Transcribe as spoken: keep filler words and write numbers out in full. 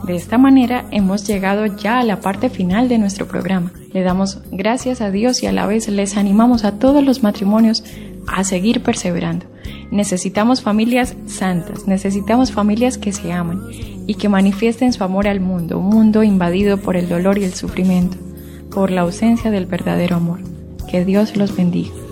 De esta manera hemos llegado ya a la parte final de nuestro programa. Le damos gracias a Dios y a la vez les animamos a todos los matrimonios a seguir perseverando. Necesitamos familias santas, necesitamos familias que se aman y que manifiesten su amor al mundo, un mundo invadido por el dolor y el sufrimiento, por la ausencia del verdadero amor. Que Dios los bendiga.